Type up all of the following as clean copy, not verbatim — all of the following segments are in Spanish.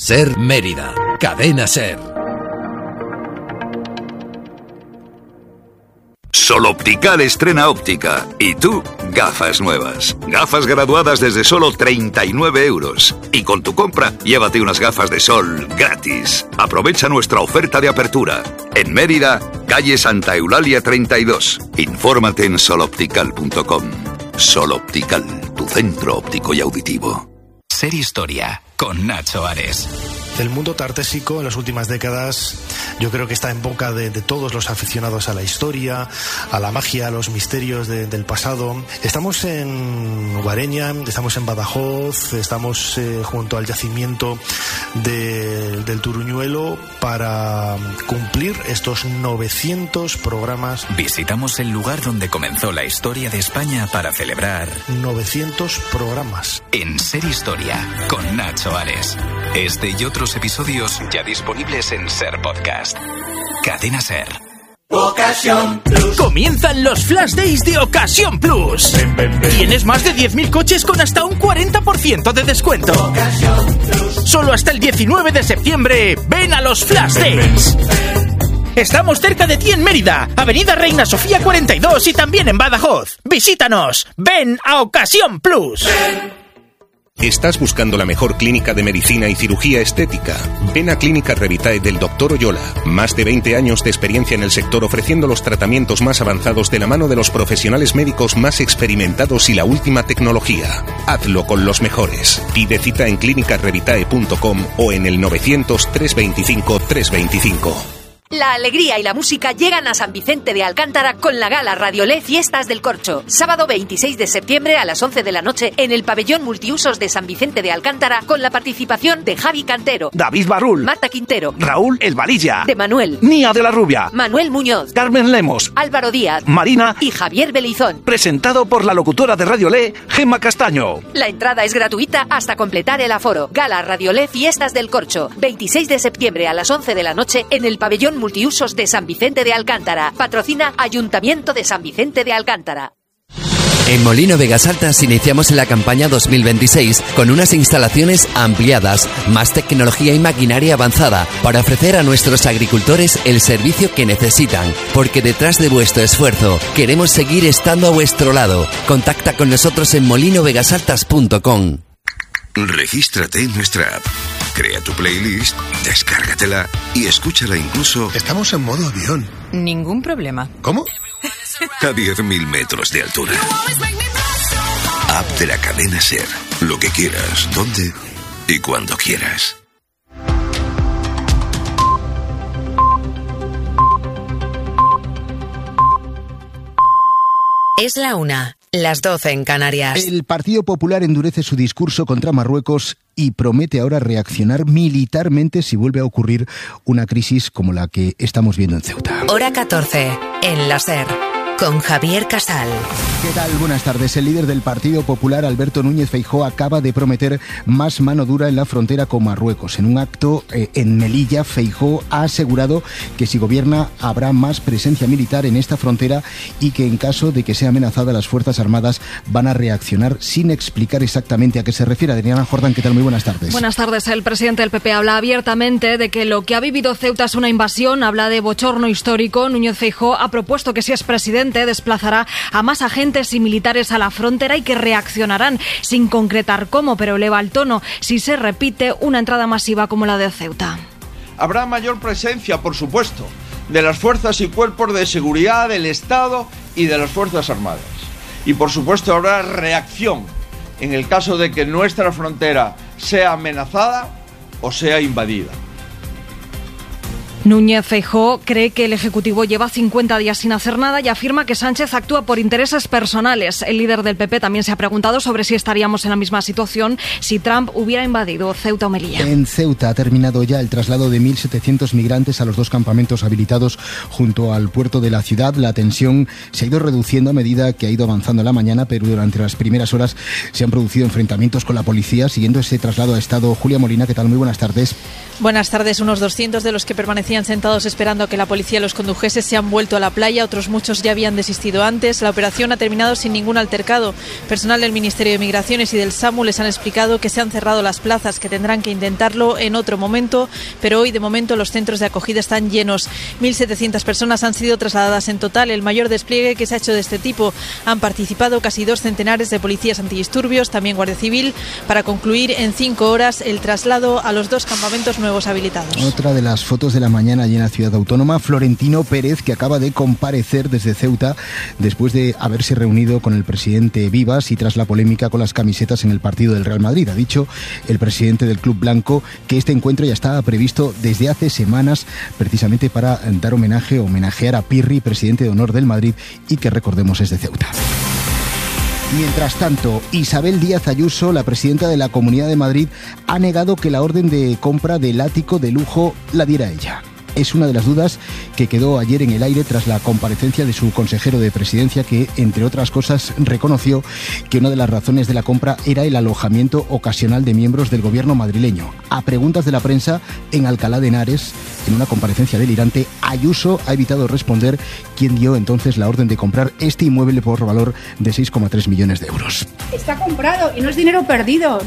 SER Mérida. Cadena SER. Sol Optical estrena óptica. Y tú, gafas nuevas. Gafas graduadas desde solo 39 euros. Y con tu compra, llévate unas gafas de sol gratis. Aprovecha nuestra oferta de apertura. En Mérida, calle Santa Eulalia 32. Infórmate en soloptical.com. Sol Optical, tu centro óptico y auditivo. SER Historia, con Nacho Ares. El mundo tartésico en las últimas décadas yo creo que está en boca de todos los aficionados a la historia, a la magia, a los misterios del pasado. Estamos en Guareña, estamos en Badajoz, estamos junto al yacimiento del Turuñuelo para cumplir estos 900 programas. Visitamos el lugar donde comenzó la historia de España para celebrar 900 programas. En SER Historia, con Nacho Ares. Este y otros episodios ya disponibles en SER Podcast. Cadena SER. Ocasión Plus. Comienzan los Flash Days de Ocasión Plus. Tienes más de 10.000 coches con hasta un 40% de descuento. Ocasión Plus. Solo hasta el 19 de septiembre. Ven a los Flash Days. Estamos cerca de ti en Mérida, Avenida Reina Sofía 42 y también en Badajoz. Visítanos. Ven a Ocasión Plus. ¿Estás buscando la mejor clínica de medicina y cirugía estética? Ven a Clínica Revitae del Dr. Oyola. Más de 20 años de experiencia en el sector ofreciendo los tratamientos más avanzados de la mano de los profesionales médicos más experimentados y la última tecnología. Hazlo con los mejores. Pide cita en clinicarevitae.com o en el 900 325 325. La alegría y la música llegan a San Vicente de Alcántara con la gala Radiolé Fiestas del Corcho. Sábado 26 de septiembre a las 11 de la noche en el pabellón multiusos de San Vicente de Alcántara con la participación de Javi Cantero, David Barrul, Marta Quintero, Raúl El Valilla, de Manuel, Nia de la Rubia, Manuel Muñoz, Carmen Lemos, Álvaro Díaz, Marina y Javier Belizón. Presentado por la locutora de Radiolé, Gemma Castaño. La entrada es gratuita hasta completar el aforo. Gala Radiolé Fiestas del Corcho. 26 de septiembre a las 11 de la noche en el pabellón multiusos de San Vicente de Alcántara. Patrocina Ayuntamiento de San Vicente de Alcántara. En Molino Vegas Altas iniciamos la campaña 2026 con unas instalaciones ampliadas, más tecnología y maquinaria avanzada para ofrecer a nuestros agricultores el servicio que necesitan, porque detrás de vuestro esfuerzo queremos seguir estando a vuestro lado. Contacta con nosotros en molinovegasaltas.com. Regístrate en nuestra app. Crea tu playlist, descárgatela y escúchala incluso... Estamos en modo avión. Ningún problema. ¿Cómo? A 10.000 metros de altura. App de la cadena SER. Lo que quieras, donde y cuando quieras. Es la 1, las 12 en Canarias. El Partido Popular endurece su discurso contra Marruecos y promete ahora reaccionar militarmente si vuelve a ocurrir una crisis como la que estamos viendo en Ceuta. Hora 14, en la SER, con Javier Casal. ¿Qué tal? Buenas tardes. El líder del Partido Popular, Alberto Núñez Feijóo, acaba de prometer más mano dura en la frontera con Marruecos. En un acto en Melilla, Feijóo ha asegurado que si gobierna habrá más presencia militar en esta frontera y que en caso de que sea amenazada las Fuerzas Armadas van a reaccionar sin explicar exactamente a qué se refiere. Adriana Jordán, ¿qué tal? Muy buenas tardes. Buenas tardes. El presidente del PP habla abiertamente de que lo que ha vivido Ceuta es una invasión, habla de bochorno histórico. Núñez Feijóo ha propuesto que si es presidente desplazará a más agentes y militares a la frontera y que reaccionarán sin concretar cómo, pero eleva el tono si se repite una entrada masiva como la de Ceuta. Habrá mayor presencia, por supuesto, de las fuerzas y cuerpos de seguridad del Estado y de las Fuerzas Armadas. Y por supuesto habrá reacción en el caso de que nuestra frontera sea amenazada o sea invadida. Núñez Feijóo cree que el Ejecutivo lleva 50 días sin hacer nada y afirma que Sánchez actúa por intereses personales. El líder del PP también se ha preguntado sobre si estaríamos en la misma situación si Trump hubiera invadido Ceuta o Melilla. En Ceuta ha terminado ya el traslado de 1.700 migrantes a los 2 campamentos habilitados junto al puerto de la ciudad. La tensión se ha ido reduciendo a medida que ha ido avanzando la mañana, pero durante las primeras horas se han producido enfrentamientos con la policía. Siguiendo ese traslado ha estado Julia Molina. ¿Qué tal? Muy buenas tardes. Buenas tardes. Unos 200 de los que permanecían permanecían sentados esperando a que la policía los condujese se han vuelto a la playa, otros muchos ya habían desistido antes. La operación ha terminado sin ningún altercado. Personal del Ministerio de Migraciones y del SAMU les han explicado que se han cerrado las plazas, que tendrán que intentarlo en otro momento, pero hoy de momento los centros de acogida están llenos. 1.700 personas han sido trasladadas en total, el mayor despliegue que se ha hecho de este tipo. Han participado casi 2 centenares de policías antidisturbios, también Guardia Civil, para concluir en 5 horas el traslado a los 2 campamentos nuevos habilitados. Otra de las fotos de la mañana allí en la ciudad autónoma, Florentino Pérez, que acaba de comparecer desde Ceuta después de haberse reunido con el presidente Vivas y tras la polémica con las camisetas en el partido del Real Madrid. Ha dicho el presidente del Club Blanco que este encuentro ya estaba previsto desde hace semanas, precisamente para dar homenajear a Pirri, presidente de honor del Madrid, y que recordemos es de Ceuta. Mientras tanto, Isabel Díaz Ayuso, la presidenta de la Comunidad de Madrid, ha negado que la orden de compra del ático de lujo la diera ella. Es una de las dudas que quedó ayer en el aire tras la comparecencia de su consejero de Presidencia, que, entre otras cosas, reconoció que una de las razones de la compra era el alojamiento ocasional de miembros del gobierno madrileño. A preguntas de la prensa en Alcalá de Henares, en una comparecencia delirante, Ayuso ha evitado responder quién dio entonces la orden de comprar este inmueble por valor de 6,3 millones de euros. Está comprado y no es dinero perdido,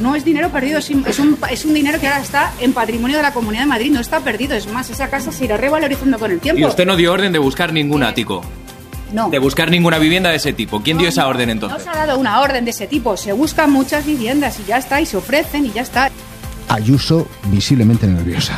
es un dinero que ahora está en patrimonio de la Comunidad de Madrid, no está perdido, es más, esa casa se irá revalorizando con el tiempo. Y usted no dio orden de buscar ningún ático. No. De buscar ninguna vivienda de ese tipo. ¿Quién dio esa orden entonces? No se ha dado una orden de ese tipo. Se buscan muchas viviendas y ya está, y se ofrecen y ya está. Ayuso visiblemente nerviosa.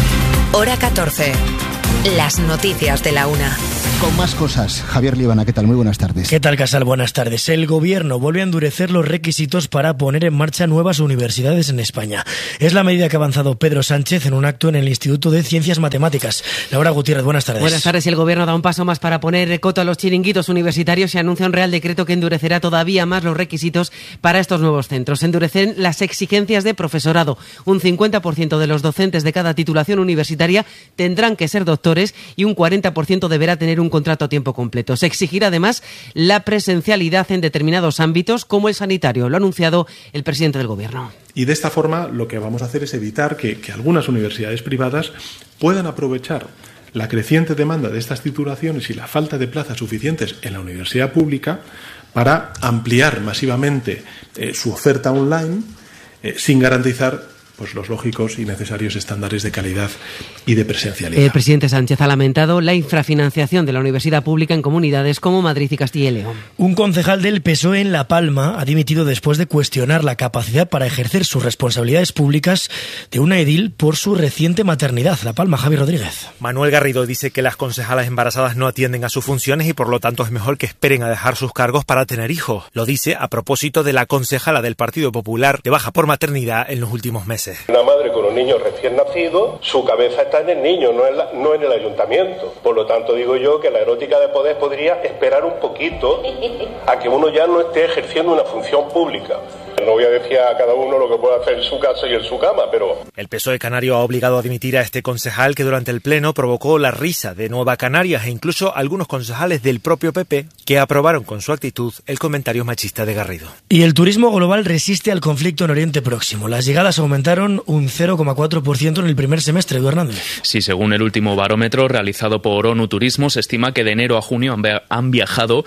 Hora 14. Las noticias de la una. Con más cosas, Javier Líbana, ¿qué tal? Muy buenas tardes. ¿Qué tal, Casal? Buenas tardes. El Gobierno vuelve a endurecer los requisitos para poner en marcha nuevas universidades en España. Es la medida que ha avanzado Pedro Sánchez en un acto en el Instituto de Ciencias Matemáticas. Laura Gutiérrez, buenas tardes. Buenas tardes. Y el Gobierno da un paso más para poner coto a los chiringuitos universitarios y anuncia un Real Decreto que endurecerá todavía más los requisitos para estos nuevos centros. Endurecen las exigencias de profesorado. Un 50% de los docentes de cada titulación universitaria tendrán que ser doctores y un 40% deberá tener un contrato a tiempo completo. Se exigirá además la presencialidad en determinados ámbitos como el sanitario. Lo ha anunciado el presidente del Gobierno. Y de esta forma lo que vamos a hacer es evitar que algunas universidades privadas puedan aprovechar la creciente demanda de estas titulaciones y la falta de plazas suficientes en la universidad pública para ampliar masivamente su oferta online sin garantizar los lógicos y necesarios estándares de calidad y de presencialidad. El presidente Sánchez ha lamentado la infrafinanciación de la universidad pública en comunidades como Madrid y Castilla y León. Un concejal del PSOE en La Palma ha dimitido después de cuestionar la capacidad para ejercer sus responsabilidades públicas de una edil por su reciente maternidad. La Palma, Javi Rodríguez. Manuel Garrido dice que las concejalas embarazadas no atienden a sus funciones y por lo tanto es mejor que esperen a dejar sus cargos para tener hijos. Lo dice a propósito de la concejala del Partido Popular de baja por maternidad en los últimos meses. Una madre con un niño recién nacido, su cabeza está en el niño, no en el ayuntamiento. Por lo tanto, digo yo que la erótica de poder podría esperar un poquito a que uno ya no esté ejerciendo una función pública. No voy a decir a cada uno lo que puede hacer en su casa y en su cama, pero... El PSOE canario ha obligado a dimitir a este concejal que durante el pleno provocó la risa de Nueva Canarias e incluso algunos concejales del propio PP que aprobaron con su actitud el comentario machista de Garrido. Y el turismo global resiste al conflicto en Oriente Próximo. Las llegadas aumentaron un 0,4% en el primer semestre, Eduardo Hernández. Sí, según el último barómetro realizado por ONU Turismo, se estima que de enero a junio han viajado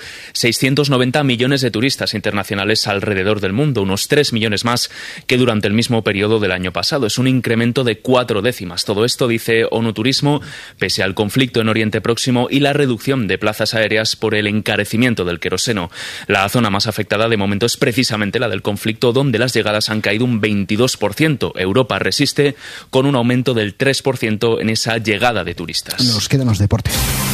690 millones de turistas internacionales alrededor del mundo, unos 3 millones más que durante el mismo periodo del año pasado. Es un incremento de 4 décimas. Todo esto, dice ONU Turismo, pese al conflicto en Oriente Próximo y la reducción de plazas aéreas por el encarecimiento del queroseno. La zona más afectada de momento es precisamente la del conflicto, donde las llegadas han caído un 22%. Europa resiste con un aumento del 3% en esa llegada de turistas. Nos quedan los deportes.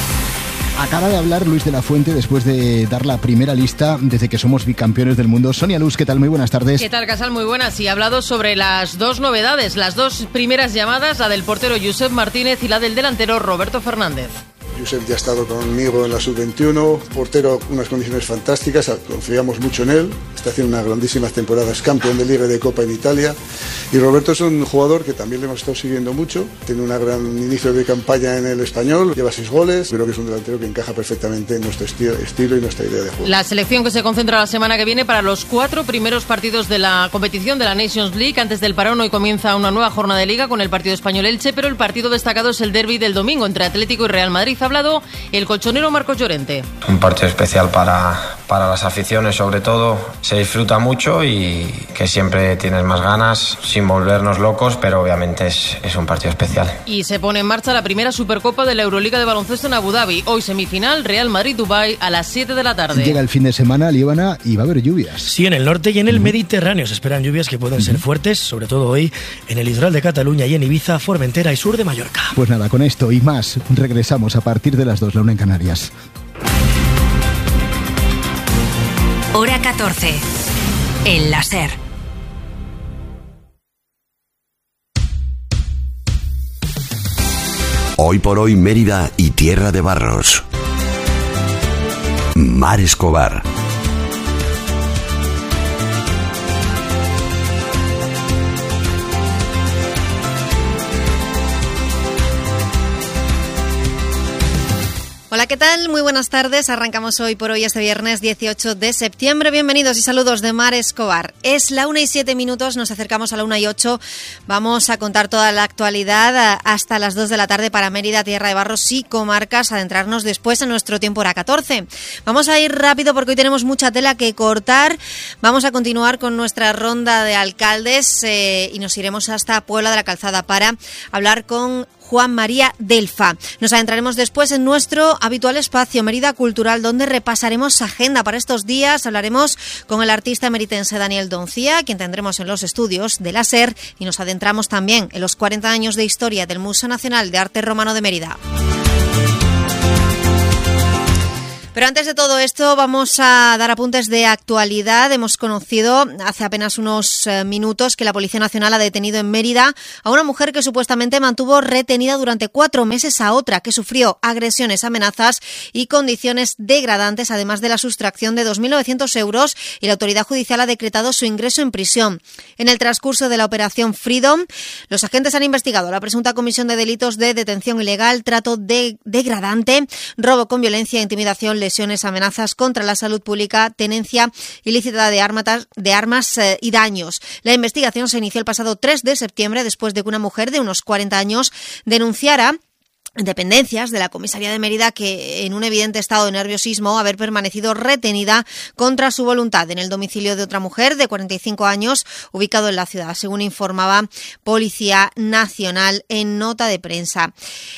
Acaba de hablar Luis de la Fuente después de dar la primera lista desde que somos bicampeones del mundo. Sonia Luz, ¿qué tal? Muy buenas tardes. ¿Qué tal, Casal? Muy buenas. Y ha hablado sobre las dos novedades, las dos primeras llamadas, la del portero Josep Martínez y la del delantero Roberto Fernández. Josep ya ha estado conmigo en la sub-21, portero, unas condiciones fantásticas, confiamos mucho en él, está haciendo unas grandísimas temporadas, campeón de Liga y de Copa en Italia. Y Roberto es un jugador que también le hemos estado siguiendo mucho, tiene un gran inicio de campaña en el Español, lleva 6 goles, creo que es un delantero que encaja perfectamente en nuestro estilo y nuestra idea de juego. La selección que se concentra la semana que viene para los 4 primeros partidos de la competición de la Nations League. Antes del parón hoy comienza una nueva jornada de Liga con el partido Español-Elche, pero el partido destacado es el derbi del domingo entre Atlético y Real Madrid. Ha hablado el colchonero Marcos Llorente. Un partido especial para las aficiones, sobre todo. Se disfruta mucho y que siempre tienes más ganas, sin volvernos locos, pero obviamente es un partido especial. Y se pone en marcha la primera Supercopa de la Euroliga de baloncesto en Abu Dhabi. Hoy semifinal, Real Madrid-Dubái a las 7 de la tarde. Llega el fin de semana, Líbana, y va a haber lluvias. Sí, en el norte y en el Mediterráneo se esperan lluvias que pueden ser fuertes, sobre todo hoy en el litoral de Cataluña y en Ibiza, Formentera y sur de Mallorca. Pues nada, con esto y más, regresamos a partir de las 2, la 1 en Canarias. Hora 14. El láser. Hoy por hoy Mérida y Tierra de Barros. Mar Escobar. Hola, ¿qué tal? Muy buenas tardes. Arrancamos hoy por hoy este viernes 18 de septiembre. Bienvenidos y saludos de Mar Escobar. Es la 1:07, nos acercamos a la 1:08. Vamos a contar toda la actualidad hasta las 2 de la tarde para Mérida, Tierra de Barros y comarcas. Adentrarnos después en nuestro tiempo hora 14. Vamos a ir rápido porque hoy tenemos mucha tela que cortar. Vamos a continuar con nuestra ronda de alcaldes y nos iremos hasta Puebla de la Calzada para hablar con Juan María Delfa. Nos adentraremos después en nuestro habitual espacio Mérida Cultural, donde repasaremos agenda para estos días. Hablaremos con el artista meritense Daniel Doncía, quien tendremos en los estudios de la SER, y nos adentramos también en los 40 años de historia del Museo Nacional de Arte Romano de Mérida. Pero antes de todo esto vamos a dar apuntes de actualidad. Hemos conocido hace apenas unos minutos que la Policía Nacional ha detenido en Mérida a una mujer que supuestamente mantuvo retenida durante 4 meses a otra que sufrió agresiones, amenazas y condiciones degradantes, además de la sustracción de 2.900 euros, y la autoridad judicial ha decretado su ingreso en prisión. En el transcurso de la operación Freedom, los agentes han investigado la presunta comisión de delitos de detención ilegal, trato degradante, robo con violencia, intimidación, lesiones, amenazas contra la salud pública, tenencia ilícita de armas y daños. La investigación se inició el pasado 3 de septiembre después de que una mujer de unos 40 años denunciara dependencias de la comisaría de Mérida que, en un evidente estado de nerviosismo, haber permanecido retenida contra su voluntad en el domicilio de otra mujer de 45 años ubicado en la ciudad, según informaba Policía Nacional en nota de prensa.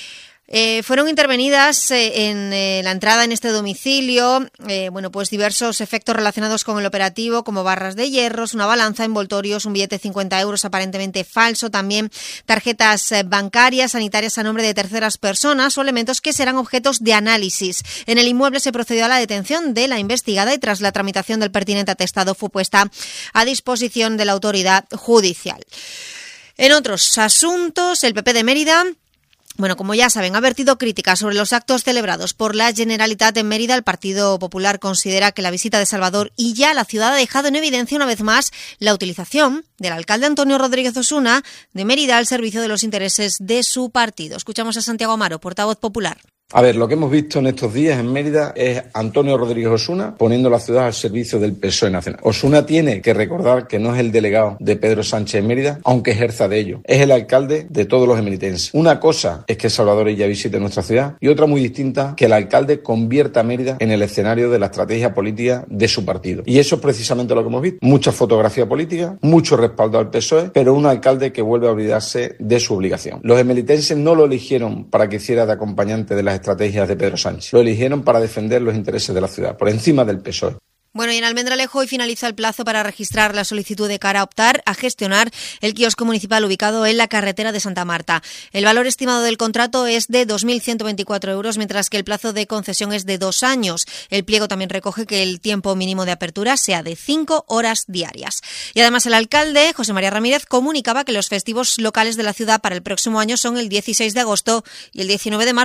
Fueron intervenidas en la entrada en este domicilio pues diversos efectos relacionados con el operativo, como barras de hierros, una balanza, envoltorios, un billete de 50 euros aparentemente falso, también tarjetas bancarias, sanitarias a nombre de terceras personas o elementos que serán objetos de análisis. En el inmueble se procedió a la detención de la investigada y tras la tramitación del pertinente atestado fue puesta a disposición de la autoridad judicial. En otros asuntos, el PP de Mérida, como ya saben, ha vertido críticas sobre los actos celebrados por la Generalitat en Mérida. El Partido Popular considera que la visita de Salvador Illa a la ciudad ha dejado en evidencia una vez más la utilización del alcalde Antonio Rodríguez Osuna de Mérida al servicio de los intereses de su partido. Escuchamos a Santiago Amaro, portavoz popular. A ver, lo que hemos visto en estos días en Mérida es Antonio Rodríguez Osuna poniendo la ciudad al servicio del PSOE nacional. Osuna tiene que recordar que no es el delegado de Pedro Sánchez en Mérida, aunque ejerza de ello. Es el alcalde de todos los emeritenses. Una cosa es que Salvador Illa visite nuestra ciudad y otra muy distinta, que el alcalde convierta a Mérida en el escenario de la estrategia política de su partido. Y eso es precisamente lo que hemos visto. Mucha fotografía política, mucho respaldo al PSOE, pero un alcalde que vuelve a olvidarse de su obligación. Los emeritenses no lo eligieron para que hiciera de acompañante de las estrategias de Pedro Sánchez. Lo eligieron para defender los intereses de la ciudad, por encima del PSOE. Y en Almendralejo hoy finaliza el plazo para registrar la solicitud de cara a optar a gestionar el kiosco municipal ubicado en la carretera de Santa Marta. El valor estimado del contrato es de 2.124 euros, mientras que el plazo de concesión es de 2 años. El pliego también recoge que el tiempo mínimo de apertura sea de 5 horas diarias. Y además el alcalde, José María Ramírez, comunicaba que los festivos locales de la ciudad para el próximo año son el 16 de agosto y el 19 de marzo.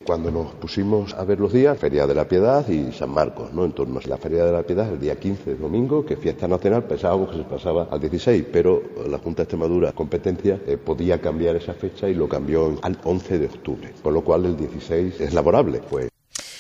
Cuando nos pusimos a ver los días, Feria de la Piedad y San Marcos, ¿no? En torno a la Feria de la Piedad, el día 15, domingo, que fiesta nacional, pensábamos que se pasaba al 16, pero la Junta de Extremadura, competencia, podía cambiar esa fecha y lo cambió al 11 de octubre, con lo cual el 16 es laborable, pues.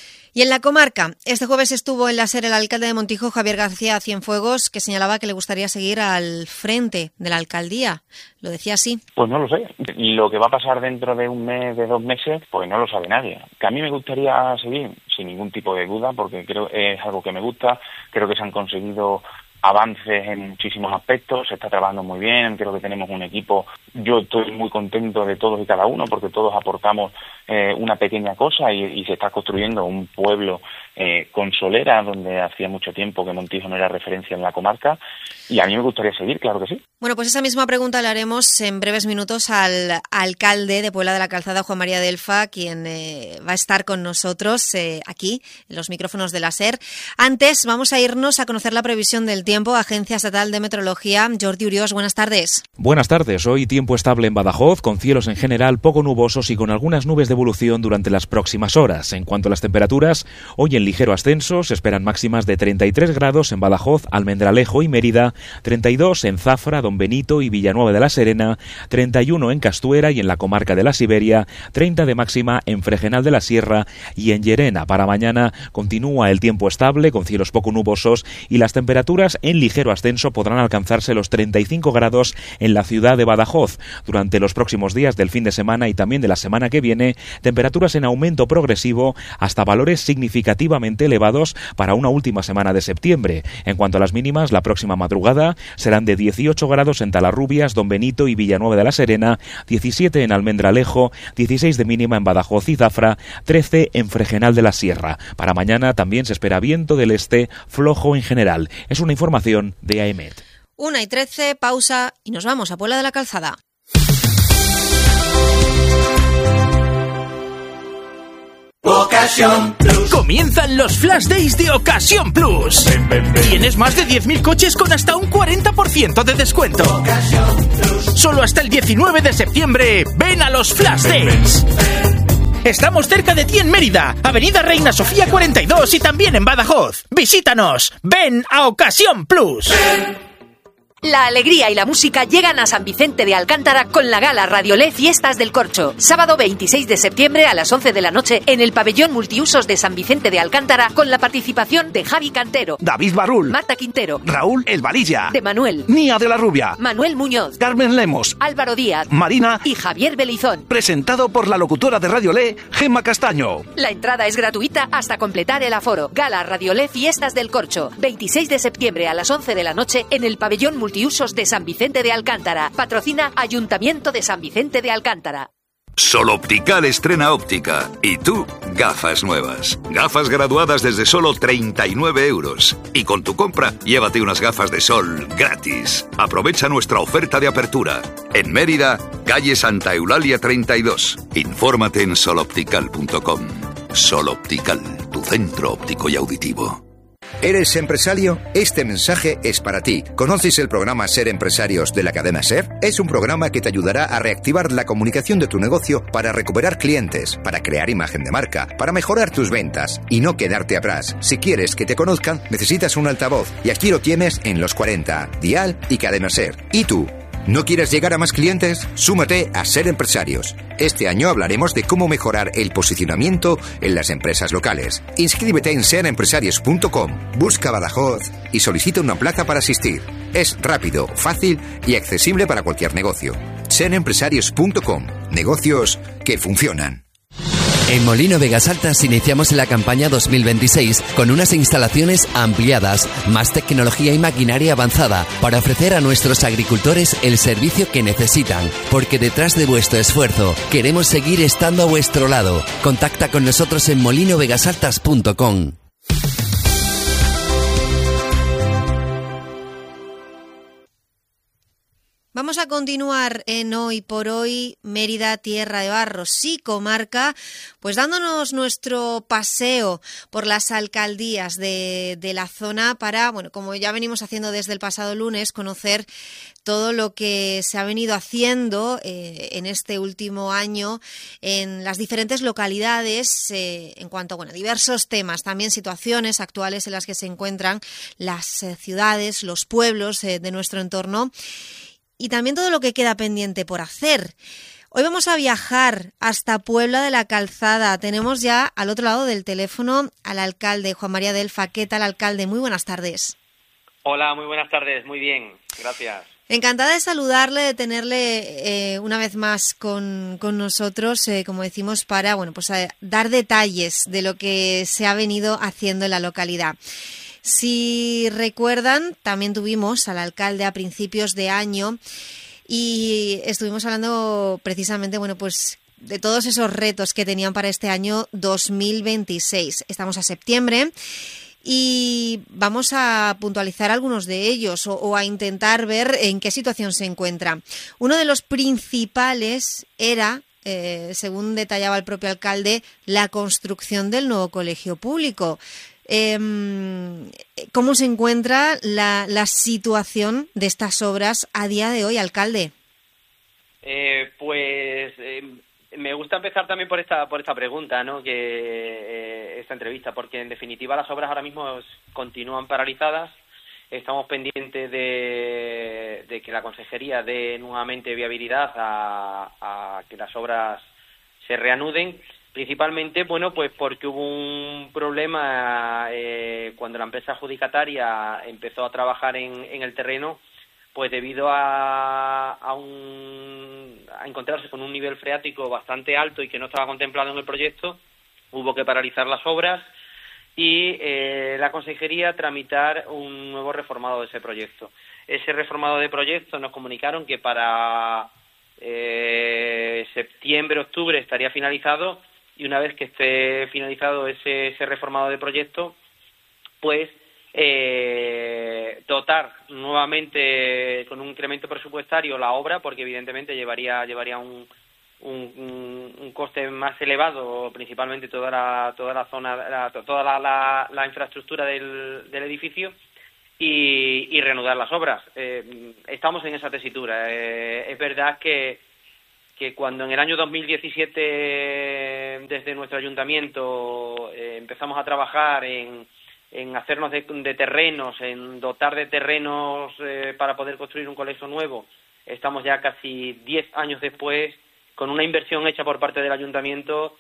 Y en la comarca, este jueves estuvo en la SER el alcalde de Montijo, Javier García Cienfuegos, que señalaba que le gustaría seguir al frente de la alcaldía. ¿Lo decía así? Pues no lo sé. Lo que va a pasar dentro de un mes, de 2 meses, pues no lo sabe nadie. Que a mí me gustaría seguir, sin ningún tipo de duda, porque creo que es algo que me gusta. Creo que se han conseguido avances en muchísimos aspectos, se está trabajando muy bien, creo que tenemos un equipo, yo estoy muy contento de todos y cada uno porque todos aportamos una pequeña cosa y se está construyendo un pueblo con solera donde hacía mucho tiempo que Montijo no era referencia en la comarca y a mí me gustaría seguir, claro que sí. Bueno, pues esa misma pregunta le haremos en breves minutos al alcalde de Puebla de la Calzada, Juan María Delfa, quien va a estar con nosotros aquí, en los micrófonos de la SER. Antes vamos a irnos a conocer la previsión del tiempo. Agencia Estatal de Meteorología, Jordi Uriós, buenas tardes. Buenas tardes. Hoy tiempo estable en Badajoz, con cielos en general poco nubosos y con algunas nubes de evolución durante las próximas horas. En cuanto a las temperaturas, hoy en ligero ascenso se esperan máximas de 33 grados en Badajoz, Almendralejo y Mérida, 32 en Zafra, Don Benito y Villanueva de la Serena, 31 en Castuera y en la comarca de la Siberia, 30 de máxima en Fregenal de la Sierra y en Llerena. Para mañana continúa el tiempo estable con cielos poco nubosos y las temperaturas en ligero ascenso podrán alcanzarse los 35 grados en la ciudad de Badajoz. Durante los próximos días del fin de semana y también de la semana que viene, temperaturas en aumento progresivo hasta valores significativamente elevados para una última semana de septiembre. En cuanto a las mínimas, la próxima madrugada serán de 18 grados en Talarrubias, Don Benito y Villanueva de la Serena, 17 en Almendralejo, 16 de mínima en Badajoz y Zafra, 13 en Fregenal de la Sierra. Para mañana también se espera viento del este flojo en general. Es una información de AEMET. 1:13, pausa y nos vamos a Puebla de la Calzada. Ocasión Plus. Comienzan los Flash Days de Ocasión Plus. Tienes más de 10.000 coches con hasta un 40% de descuento. Ocasión Plus. Solo hasta el 19 de septiembre, ven a los Flash Days. Estamos cerca de ti en Mérida, Avenida Reina Sofía 42 y también en Badajoz. Visítanos, ven a Ocasión Plus. La alegría y la música llegan a San Vicente de Alcántara con la gala Radiolé Fiestas del Corcho. Sábado 26 de septiembre a las 11 de la noche en el pabellón multiusos de San Vicente de Alcántara con la participación de Javi Cantero, David Barrul, Marta Quintero, Raúl El Valilla, de Manuel, Nia de la Rubia, Manuel Muñoz, Carmen Lemos, Álvaro Díaz, Marina y Javier Belizón. Presentado por la locutora de Radiolé, Gemma Castaño. La entrada es gratuita hasta completar el aforo. Gala Radiolé Fiestas del Corcho. 26 de septiembre a las 11 de la noche en el pabellón multiusos de San Vicente de Alcántara. Patrocina Ayuntamiento de San Vicente de Alcántara. Sol Optical estrena óptica. Y tú, gafas nuevas. Gafas graduadas desde solo 39 euros. Y con tu compra, llévate unas gafas de sol gratis. Aprovecha nuestra oferta de apertura. En Mérida, calle Santa Eulalia 32. Infórmate en soloptical.com. Sol Optical, tu centro óptico y auditivo. ¿Eres empresario? Este mensaje es para ti. ¿Conoces el programa Ser Empresarios de la cadena SER? Es un programa que te ayudará a reactivar la comunicación de tu negocio para recuperar clientes, para crear imagen de marca, para mejorar tus ventas y no quedarte atrás. Si quieres que te conozcan, necesitas un altavoz y aquí lo tienes en Los 40, Dial y Cadena SER. ¿Y tú? ¿No quieres llegar a más clientes? Súmate a Ser Empresarios. Este año hablaremos de cómo mejorar el posicionamiento en las empresas locales. Inscríbete en serempresarios.com, busca Badajoz y solicita una plaza para asistir. Es rápido, fácil y accesible para cualquier negocio. Serempresarios.com, negocios que funcionan. En Molino Vegas Altas iniciamos la campaña 2026 con unas instalaciones ampliadas, más tecnología y maquinaria avanzada para ofrecer a nuestros agricultores el servicio que necesitan, porque detrás de vuestro esfuerzo queremos seguir estando a vuestro lado. Contacta con nosotros en molinovegasaltas.com. Vamos a continuar en Hoy por Hoy, Mérida, Tierra de Barros y Comarca, pues dándonos nuestro paseo por las alcaldías de la zona para, bueno, como ya venimos haciendo desde el pasado lunes, conocer todo lo que se ha venido haciendo en este último año en las diferentes localidades en cuanto a diversos temas, también situaciones actuales en las que se encuentran las ciudades, los pueblos de nuestro entorno. Y también todo lo que queda pendiente por hacer. Hoy vamos a viajar hasta Puebla de la Calzada. Tenemos ya al otro lado del teléfono al alcalde Juan María Delfa. ¿Qué tal, alcalde? Muy buenas tardes. Hola, muy buenas tardes. Muy bien, gracias. Encantada de saludarle, de tenerle una vez más con nosotros, como decimos, para dar detalles de lo que se ha venido haciendo en la localidad. Si recuerdan, también tuvimos al alcalde a principios de año y estuvimos hablando precisamente, de todos esos retos que tenían para este año 2026. Estamos a septiembre y vamos a puntualizar algunos de ellos o a intentar ver en qué situación se encuentra. Uno de los principales era, según detallaba el propio alcalde, la construcción del nuevo colegio público. ¿Cómo se encuentra la situación de estas obras a día de hoy, alcalde? Me gusta empezar también por esta pregunta, ¿no? Esta entrevista, porque en definitiva las obras ahora mismo continúan paralizadas. Estamos pendientes de que la consejería dé nuevamente viabilidad a que las obras se reanuden. Principalmente, porque hubo un problema cuando la empresa adjudicataria empezó a trabajar en el terreno, pues debido a encontrarse con un nivel freático bastante alto y que no estaba contemplado en el proyecto, hubo que paralizar las obras y la consejería tramitar un nuevo reformado de ese proyecto. Ese reformado de proyecto nos comunicaron que para septiembre, octubre estaría finalizado. Y una vez que esté finalizado ese reformado de proyecto, pues dotar nuevamente con un incremento presupuestario la obra, porque evidentemente llevaría un coste más elevado, principalmente toda la zona, toda la infraestructura del edificio, y reanudar las obras. Estamos en esa tesitura. Es verdad que cuando en el año 2017 desde nuestro ayuntamiento empezamos a trabajar en hacernos de terrenos, en dotar de terrenos para poder construir un colegio nuevo, estamos ya casi 10 años después con una inversión hecha por parte del ayuntamiento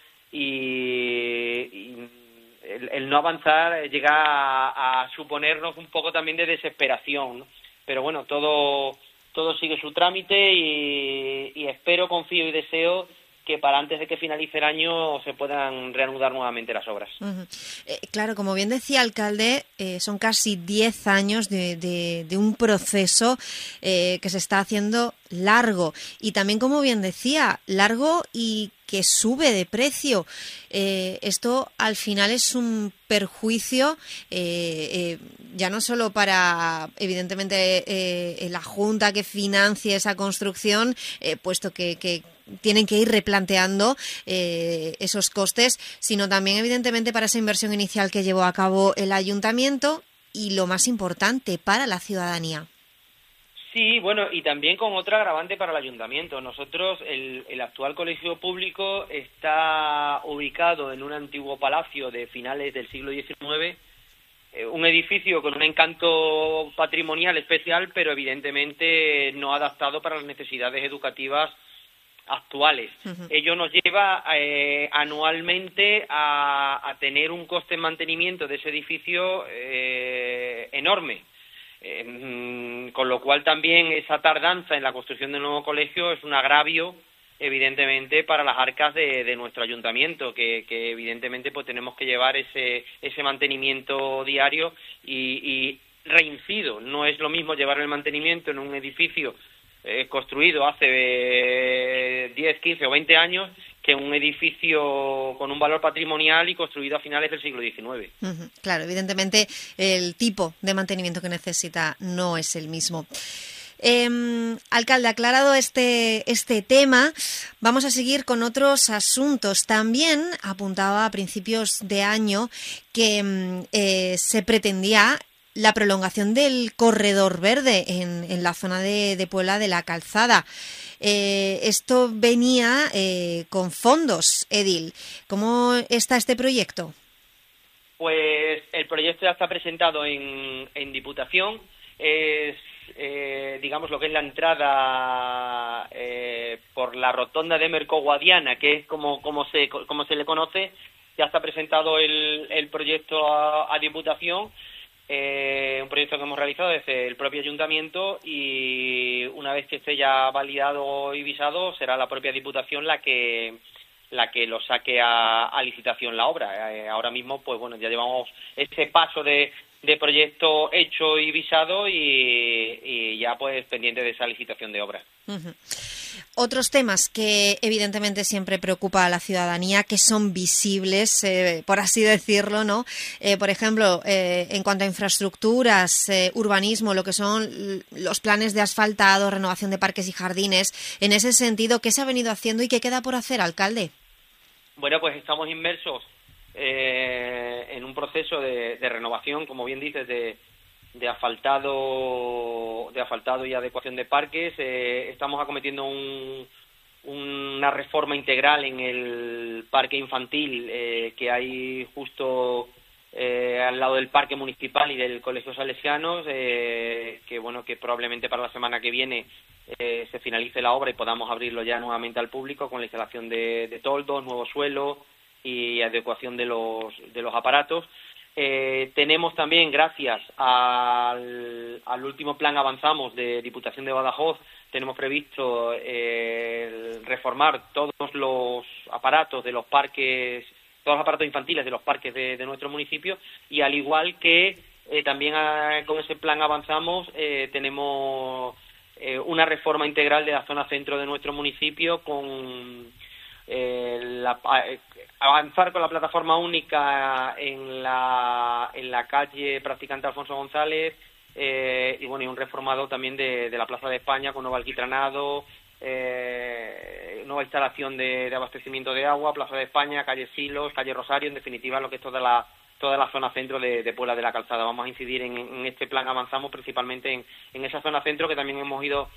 y el no avanzar llega a suponernos un poco también de desesperación, ¿no? Pero bueno, todo sigue su trámite y espero, confío y deseo que para antes de que finalice el año se puedan reanudar nuevamente las obras. Claro, como bien decía alcalde, son casi 10 años de un proceso que se está haciendo largo y también, como bien decía, largo y que sube de precio. Esto al final es un perjuicio ya no solo para, evidentemente, la Junta que financie esa construcción, puesto que tienen que ir replanteando esos costes, sino también, evidentemente, para esa inversión inicial que llevó a cabo el ayuntamiento y, lo más importante, para la ciudadanía. Sí, y también con otra agravante para el ayuntamiento. Nosotros, el actual colegio público está ubicado en un antiguo palacio de finales del siglo XIX, un edificio con un encanto patrimonial especial, pero evidentemente no adaptado para las necesidades educativas actuales. Uh-huh. Ello nos lleva anualmente a tener un coste de mantenimiento de ese edificio enorme. Con lo cual también esa tardanza en la construcción del nuevo colegio es un agravio, evidentemente, para las arcas de nuestro ayuntamiento, que evidentemente pues tenemos que llevar ese mantenimiento diario y reincido, no es lo mismo llevar el mantenimiento en un edificio construido hace 10, 15 o 20 años que un edificio con un valor patrimonial y construido a finales del siglo XIX. Uh-huh. Claro, evidentemente el tipo de mantenimiento que necesita no es el mismo. Alcalde, aclarado este tema, vamos a seguir con otros asuntos. También apuntaba a principios de año que se pretendía la prolongación del corredor verde en la zona de Puebla de la Calzada. Esto venía con fondos, Edil. ¿Cómo está este proyecto? Pues el proyecto ya está presentado en Diputación. Es, digamos, lo que es la entrada por la rotonda de Mercoguadiana, que es como se le conoce. Ya está presentado el proyecto a Diputación. Un proyecto que hemos realizado desde el propio ayuntamiento, y una vez que esté ya validado y visado será la propia Diputación la que lo saque a licitación la obra. Ahora mismo, pues bueno, ya llevamos ese paso de proyecto hecho y visado y ya pues pendiente de esa licitación de obra. Uh-huh. Otros temas que evidentemente siempre preocupa a la ciudadanía, que son visibles, por así decirlo, ¿no? Por ejemplo, en cuanto a infraestructuras, urbanismo, lo que son los planes de asfaltado, renovación de parques y jardines. En ese sentido, ¿qué se ha venido haciendo y qué queda por hacer, alcalde? Bueno, pues estamos inmersos en un proceso de renovación, como bien dices, de asfaltado y adecuación de parques. Estamos acometiendo una reforma integral en el parque infantil que hay justo al lado del parque municipal y del Colegio Salesianos, que probablemente para la semana que viene se finalice la obra y podamos abrirlo ya nuevamente al público con la instalación de toldos, nuevo suelo y adecuación de los aparatos. Tenemos también, gracias al último plan Avanzamos de Diputación de Badajoz, tenemos previsto reformar todos los aparatos de los parques, todos los aparatos infantiles de los parques de nuestro municipio, y al igual que también con ese plan Avanzamos tenemos una reforma integral de la zona centro de nuestro municipio con avanzar con la plataforma única en la calle Practicante Alfonso González, y un reformado también de la Plaza de España con nuevo alquitranado, nueva instalación de abastecimiento de agua, Plaza de España, calle Silos, calle Rosario, en definitiva lo que es toda la zona centro de Puebla de la Calzada. Vamos a incidir en este plan Avanzamos principalmente en esa zona centro que también hemos ido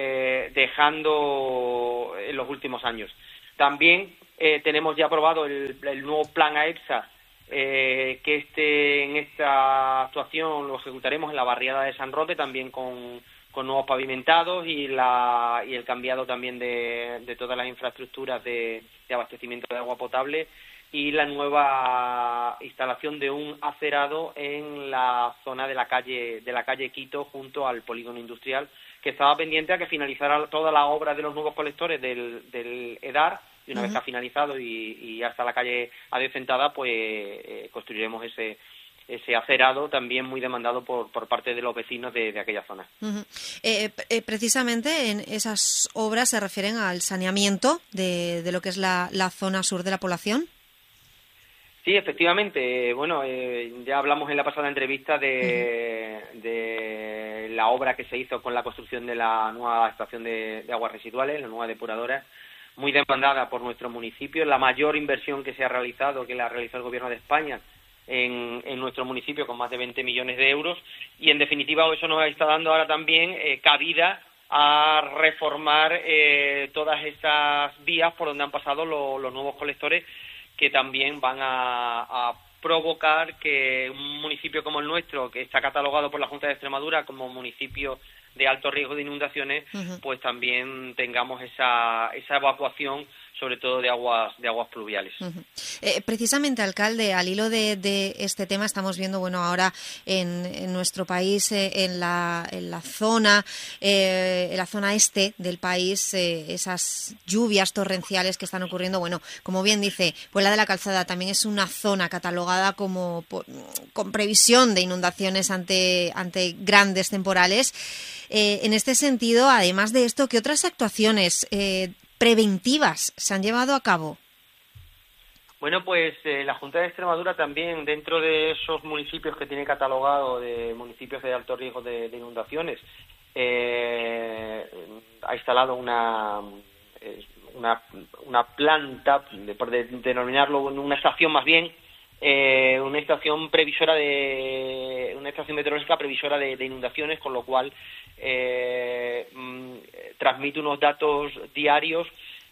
dejando en los últimos años. También tenemos ya aprobado el nuevo plan AEPSA, que en esta actuación lo ejecutaremos en la barriada de San Roque, también con nuevos pavimentados y el cambiado también de todas las infraestructuras de abastecimiento de agua potable, y la nueva instalación de un acerado en la zona de la calle Quito junto al polígono industrial, que estaba pendiente a que finalizara toda la obra de los nuevos colectores del EDAR, y una vez que ha finalizado y hasta la calle adecentada, pues construiremos ese acerado también muy demandado por parte de los vecinos de aquella zona. Uh-huh. Precisamente en esas obras se refieren al saneamiento de lo que es la zona sur de la población. Sí, efectivamente. Ya hablamos en la pasada entrevista de la obra que se hizo con la construcción de la nueva estación de aguas residuales, la nueva depuradora, muy demandada por nuestro municipio, la mayor inversión que se ha realizado, que la realizó el Gobierno de España en nuestro municipio, con más de 20 millones de euros, y en definitiva eso nos está dando ahora también cabida a reformar todas esas vías por donde han pasado los nuevos colectores, que también van a provocar que un municipio como el nuestro, que está catalogado por la Junta de Extremadura como municipio de alto riesgo de inundaciones, uh-huh, pues también tengamos esa evacuación, sobre todo de aguas pluviales. Uh-huh. Precisamente, alcalde, al hilo de este tema, estamos viendo, ahora en nuestro país, en la zona este del país, esas lluvias torrenciales que están ocurriendo. Como bien dice, Puebla de la Calzada también es una zona catalogada como con previsión de inundaciones ante grandes temporales. En este sentido, además de esto, ¿qué otras actuaciones preventivas se han llevado a cabo? Pues la Junta de Extremadura también, dentro de esos municipios que tiene catalogado de municipios de alto riesgo de inundaciones, ha instalado una planta, por denominarlo una estación más bien, una estación meteorológica previsora de inundaciones, con lo cual transmite unos datos diarios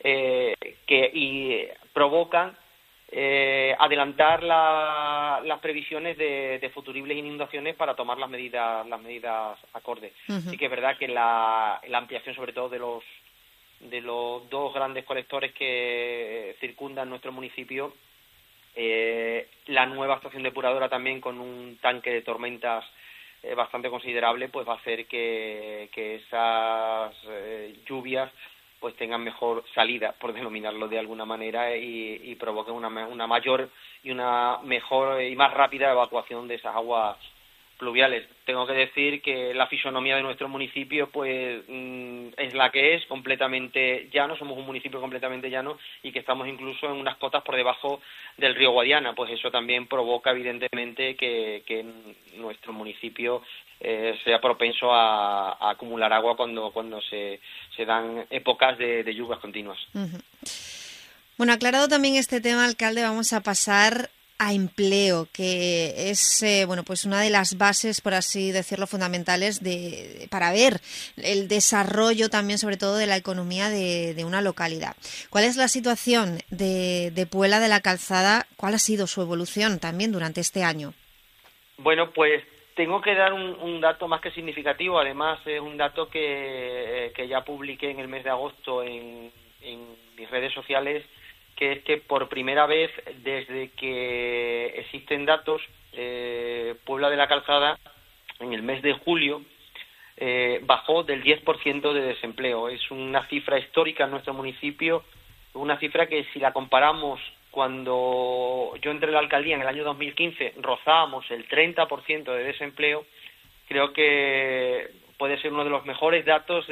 que provocan adelantar las previsiones de futuribles inundaciones para tomar las medidas acordes. Uh-huh. Sí que es verdad que la ampliación, sobre todo de los dos grandes colectores que circundan nuestro municipio, la nueva estación depuradora también con un tanque de tormentas bastante considerable, pues va a hacer que esas lluvias pues tengan mejor salida, por denominarlo de alguna manera, y provoquen una mayor y una mejor y más rápida evacuación de esas aguas pluviales. Tengo que decir que la fisonomía de nuestro municipio pues es la que es, completamente llano. Somos un municipio completamente llano y que estamos incluso en unas cotas por debajo del río Guadiana. Pues eso también provoca evidentemente que nuestro municipio sea propenso a acumular agua cuando se dan épocas de lluvias continuas. Uh-huh. Bueno, aclarado también este tema, alcalde, vamos a pasar a empleo, que es pues una de las bases, por así decirlo, fundamentales para ver el desarrollo también, sobre todo, de la economía de una localidad. ¿Cuál es la situación de Puebla de la Calzada? ¿Cuál ha sido su evolución también durante este año? Bueno, pues tengo que dar un dato más que significativo. Además, es un dato que ya publiqué en el mes de agosto en mis redes sociales, que es que por primera vez desde que existen datos, Puebla de la Calzada en el mes de julio bajó del 10% de desempleo. Es una cifra histórica en nuestro municipio, una cifra que si la comparamos cuando yo entré a la alcaldía en el año 2015, rozábamos el 30% de desempleo. Creo que puede ser uno de los mejores datos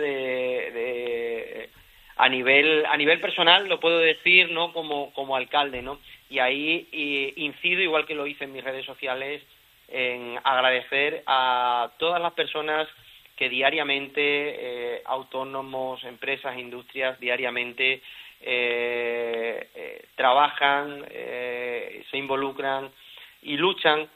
a nivel personal, lo puedo decir, ¿no? Como alcalde, ¿no? Y ahí incido, igual que lo hice en mis redes sociales, en agradecer a todas las personas que diariamente, autónomos, empresas, industrias, diariamente trabajan, se involucran y luchan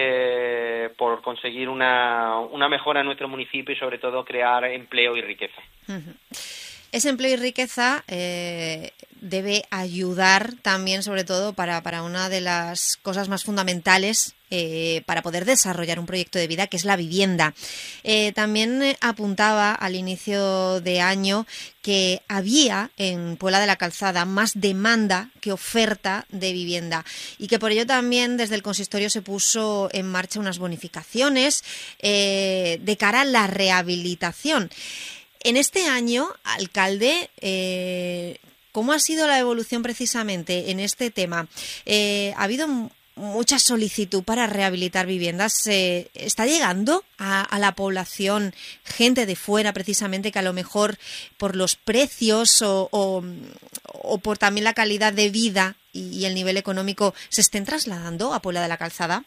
por conseguir una mejora en nuestro municipio y sobre todo crear empleo y riqueza. Uh-huh. Ese empleo y riqueza debe ayudar también, sobre todo, para una de las cosas más fundamentales para poder desarrollar un proyecto de vida, que es la vivienda. También apuntaba al inicio de año que había en Puebla de la Calzada más demanda que oferta de vivienda y que por ello también desde el consistorio se puso en marcha unas bonificaciones de cara a la rehabilitación. En este año, alcalde, ¿cómo ha sido la evolución precisamente en este tema? Ha habido mucha solicitud para rehabilitar viviendas. ¿Está llegando a la población gente de fuera precisamente que a lo mejor por los precios o por también la calidad de vida y el nivel económico se estén trasladando a Puebla de la Calzada?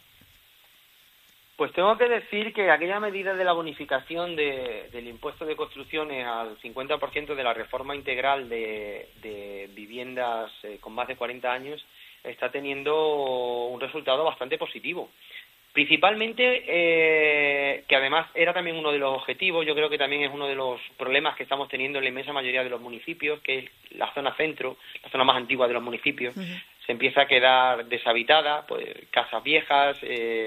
Pues tengo que decir que aquella medida de la bonificación del impuesto de construcciones al 50% de la reforma integral de viviendas con más de 40 años está teniendo un resultado bastante positivo. Principalmente, que además era también uno de los objetivos, yo creo que también es uno de los problemas que estamos teniendo en la inmensa mayoría de los municipios, que es la zona centro, la zona más antigua de los municipios. Uh-huh. Se empieza a quedar deshabitada, pues casas viejas,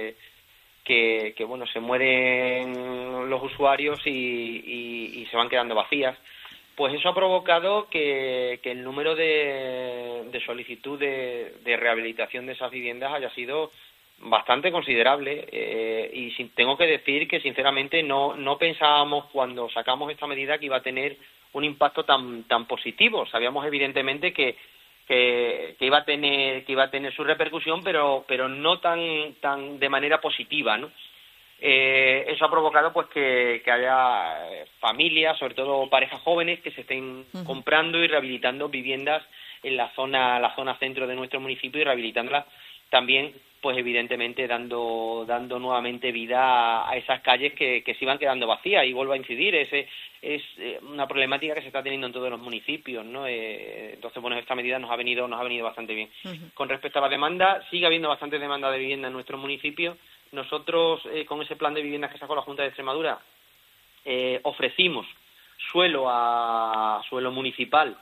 que bueno, se mueren los usuarios y se van quedando vacías. Pues eso ha provocado que el número de solicitud de rehabilitación de esas viviendas haya sido bastante considerable, y tengo que decir que sinceramente no pensábamos cuando sacamos esta medida que iba a tener un impacto tan positivo. Sabíamos evidentemente que iba a tener su repercusión, pero no tan de manera positiva, ¿no? Eso ha provocado pues que haya familias, sobre todo parejas jóvenes, que se estén comprando y rehabilitando viviendas en la zona centro de nuestro municipio y rehabilitándolas también pues evidentemente dando nuevamente vida a esas calles que se iban quedando vacías. Y vuelvo a incidir, es una problemática que se está teniendo en todos los municipios, ¿no? Entonces, bueno, esta medida nos ha venido bastante bien. Con respecto a la demanda, sigue habiendo bastante demanda de vivienda en nuestros municipios. Nosotros, con ese plan de viviendas que sacó la Junta de Extremadura, ofrecimos suelo municipal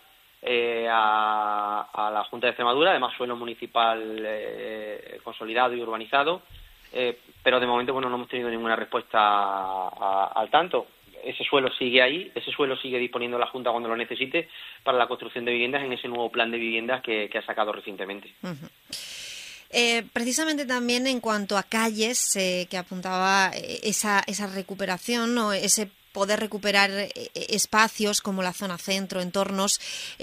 a la Junta de Extremadura, además suelo municipal consolidado y urbanizado, pero de momento, bueno, no hemos tenido ninguna respuesta al tanto. Ese suelo sigue ahí, ese suelo sigue disponiendo la Junta cuando lo necesite para la construcción de viviendas en ese nuevo plan de viviendas que ha sacado recientemente. Precisamente también en cuanto a calles, que apuntaba esa recuperación, ¿no? Ese poder recuperar espacios como la zona centro, entornos.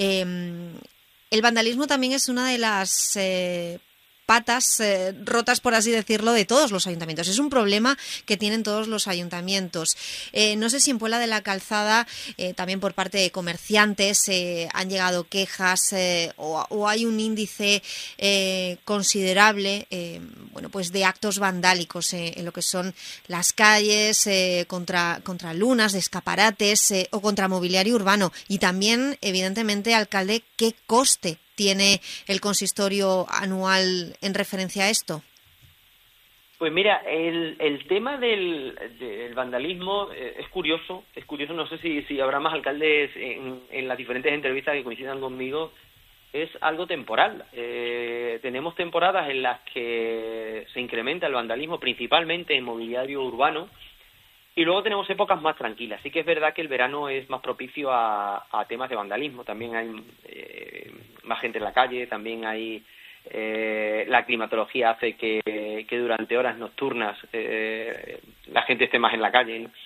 El vandalismo también es una de las patas rotas, por así decirlo, de todos los ayuntamientos. Es un problema que tienen todos los ayuntamientos. No sé si en Puebla de la Calzada, también por parte de comerciantes, han llegado quejas o hay un índice considerable pues de actos vandálicos en lo que son las calles, contra lunas de escaparates o contra mobiliario urbano. Y también, evidentemente, alcalde, ¿qué coste tiene el consistorio anual en referencia a esto? Pues mira, el tema del vandalismo es curioso, no sé si habrá más alcaldes en las diferentes entrevistas que coincidan conmigo, es algo temporal. Tenemos temporadas en las que se incrementa el vandalismo, principalmente en mobiliario urbano, y luego tenemos épocas más tranquilas. Sí que es verdad que el verano es más propicio a temas de vandalismo. También hay más gente en la calle, también hay la climatología hace que durante horas nocturnas la gente esté más en la calle, ¿no?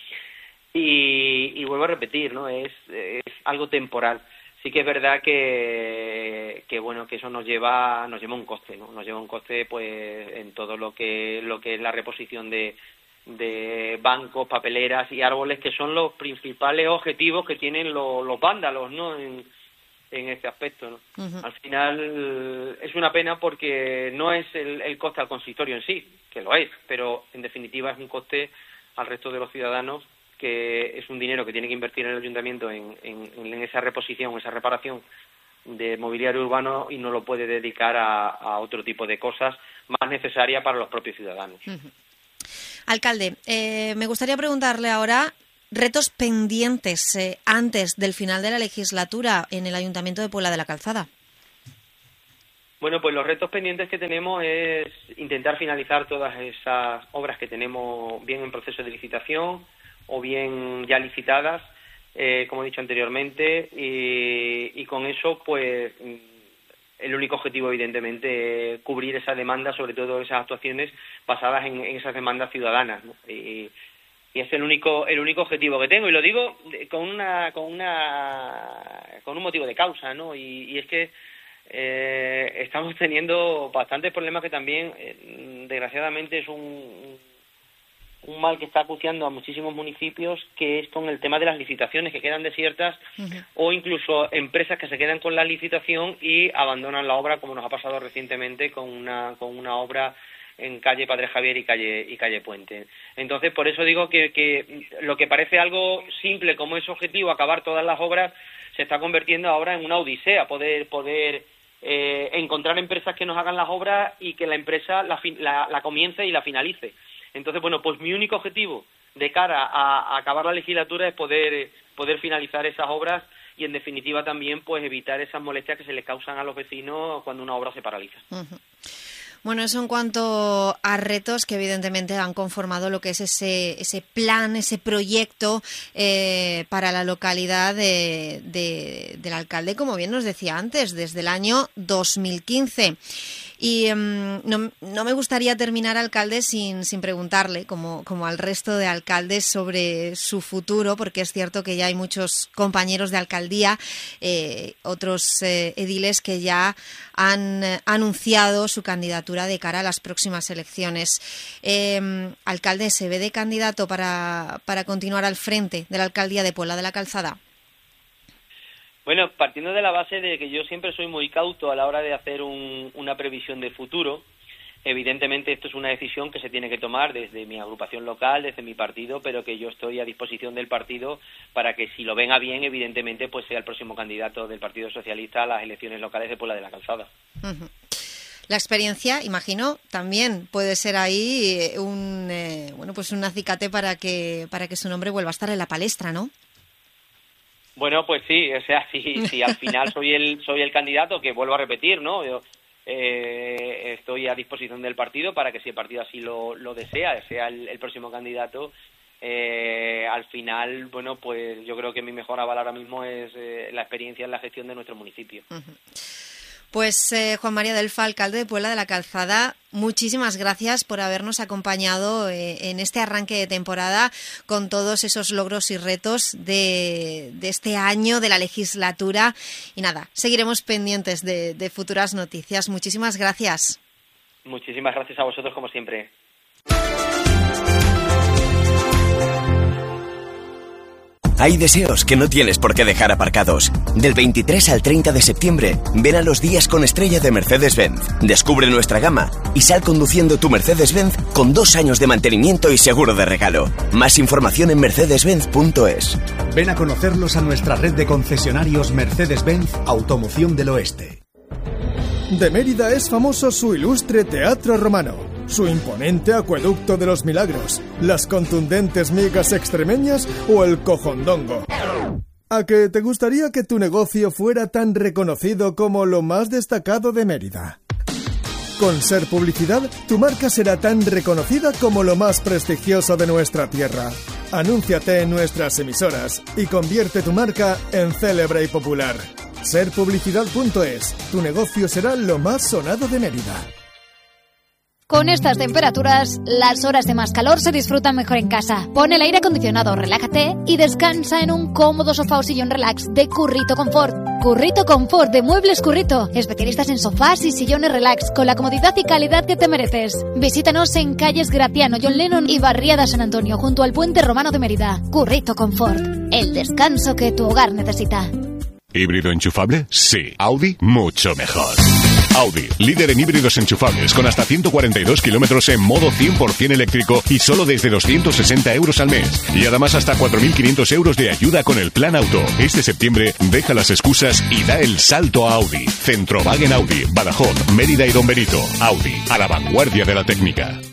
Y vuelvo a repetir, ¿no? Es algo temporal. Sí que es verdad que bueno, que eso nos lleva un coste, ¿no? Nos lleva un coste, pues, en todo lo que es la reposición de bancos, papeleras y árboles, que son los principales objetivos que tienen los vándalos, ¿no? En este aspecto, ¿no? Al final es una pena porque no es el coste al consistorio en sí, que lo es, pero en definitiva es un coste al resto de los ciudadanos, que es un dinero que tiene que invertir en el ayuntamiento en esa reposición, esa reparación de mobiliario urbano, y no lo puede dedicar a otro tipo de cosas más necesarias para los propios ciudadanos. Alcalde, me gustaría preguntarle ahora retos pendientes antes del final de la legislatura en el Ayuntamiento de Puebla de la Calzada. Bueno, pues los retos pendientes que tenemos es intentar finalizar todas esas obras que tenemos bien en proceso de licitación o bien ya licitadas, como he dicho anteriormente, y con eso, pues, el único objetivo, evidentemente, cubrir esa demanda, sobre todo esas actuaciones basadas en esas demandas ciudadanas, ¿no? Y es el único objetivo que tengo, y lo digo con un motivo de causa, ¿no? Y es que estamos teniendo bastantes problemas que también, desgraciadamente, es un mal que está acuciando a muchísimos municipios, que es con el tema de las licitaciones que quedan desiertas, o incluso empresas que se quedan con la licitación y abandonan la obra, como nos ha pasado recientemente con una obra en calle Padre Javier y calle Puente. Entonces, por eso digo que lo que parece algo simple como es objetivo, acabar todas las obras, se está convirtiendo ahora en una odisea, poder encontrar empresas que nos hagan las obras y que la empresa la comience y la finalice. Entonces, bueno, pues mi único objetivo de cara a acabar la legislatura es poder finalizar esas obras y, en definitiva, también pues evitar esas molestias que se les causan a los vecinos cuando una obra se paraliza. Bueno, eso en cuanto a retos que evidentemente han conformado lo que es ese plan, ese proyecto para la localidad del alcalde, como bien nos decía antes, desde el año 2015. Y no me gustaría terminar, alcalde, sin preguntarle, como al resto de alcaldes, sobre su futuro, porque es cierto que ya hay muchos compañeros de alcaldía, otros ediles que ya han anunciado su candidatura de cara a las próximas elecciones. Alcalde, ¿se ve de candidato para continuar al frente de la alcaldía de Puebla de la Calzada? Bueno, partiendo de la base de que yo siempre soy muy cauto a la hora de hacer una previsión de futuro, Evidentemente esto es una decisión que se tiene que tomar desde mi agrupación local, desde mi partido, pero que yo estoy a disposición del partido para que, si lo ven a bien, evidentemente pues sea el próximo candidato del Partido Socialista a las elecciones locales de Puebla de la Calzada. Uh-huh. La experiencia, imagino, también puede ser ahí un acicate para que su nombre vuelva a estar en la palestra, ¿no? Bueno, pues sí, o sea, si al final soy el candidato, que vuelvo a repetir, ¿no? Yo estoy a disposición del partido para que, si el partido así lo desea, sea el próximo candidato. Al final, bueno, pues yo creo que mi mejor aval ahora mismo es la experiencia en la gestión de nuestro municipio. Uh-huh. Pues Juan María Delfa, alcalde de Puebla de la Calzada, muchísimas gracias por habernos acompañado en este arranque de temporada con todos esos logros y retos de este año, de la legislatura. Y nada, seguiremos pendientes de futuras noticias. Muchísimas gracias. Muchísimas gracias a vosotros, como siempre. Hay deseos que no tienes por qué dejar aparcados. Del 23 al 30 de septiembre, ven a los días con estrella de Mercedes-Benz. Descubre nuestra gama y sal conduciendo tu Mercedes-Benz con 2 años de mantenimiento y seguro de regalo. Más información en mercedes-benz.es. Ven a conocerlos a nuestra red de concesionarios Mercedes-Benz Automoción del Oeste. De Mérida es famoso su ilustre Teatro Romano, su imponente Acueducto de los Milagros, las contundentes migas extremeñas o el cojondongo. ¿A que te gustaría que tu negocio fuera tan reconocido como lo más destacado de Mérida? Con Ser Publicidad, tu marca será tan reconocida como lo más prestigioso de nuestra tierra. Anúnciate en nuestras emisoras y convierte tu marca en célebre y popular. Serpublicidad.es, tu negocio será lo más sonado de Mérida. Con estas temperaturas, las horas de más calor se disfrutan mejor en casa. Pon el aire acondicionado, relájate y descansa en un cómodo sofá o sillón relax de Currito Confort. Currito Confort de Muebles Currito. Especialistas en sofás y sillones relax con la comodidad y calidad que te mereces. Visítanos en calles Grapiano, John Lennon y Barriada San Antonio, junto al Puente Romano de Mérida. Currito Confort. El descanso que tu hogar necesita. ¿Híbrido enchufable? Sí. ¿Audi? Mucho mejor. Audi, líder en híbridos enchufables con hasta 142 kilómetros en modo 100% eléctrico y solo desde 260 euros al mes. Y además hasta 4.500 euros de ayuda con el plan auto. Este septiembre deja las excusas y da el salto a Audi. Centrowagen Audi, Badajoz, Mérida y Don Benito. Audi, a la vanguardia de la técnica.